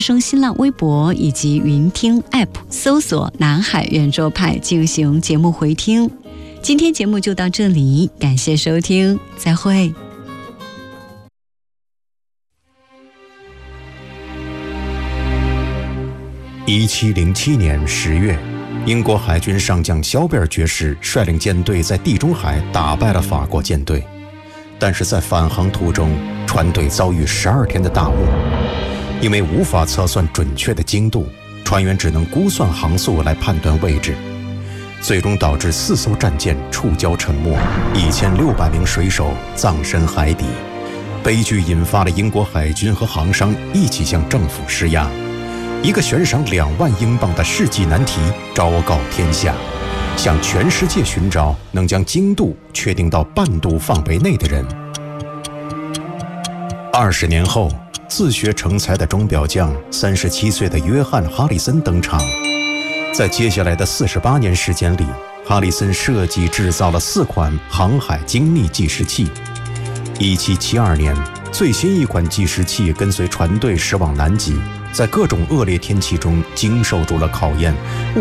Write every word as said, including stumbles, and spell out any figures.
升新浪微博以及云听 App 搜索南海圆桌派进行节目回听。今天节目就到这里，感谢收听，再会。 一七零七年十月，英国海军上将肖贝尔爵士率领舰队在地中海打败了法国舰队，但是在返航途中，船队遭遇十二天的大雾，因为无法测算准确的精度，船员只能估算航速来判断位置，最终导致四艘战舰触礁沉没，一千六百名水手葬身海底。悲剧引发了英国海军和航商一起向政府施压，一个悬赏两万英镑的世纪难题昭告天下，向全世界寻找能将精度确定到半度范围内的人。二十年后，自学成才的钟表匠三十七岁的约翰·哈里森登场。在接下来的四十八年时间里，哈里森设计制造了四款航海精密计时器。一七七二年，最新一款计时器跟随船队驶往南极，在各种恶劣天气中经受住了考验，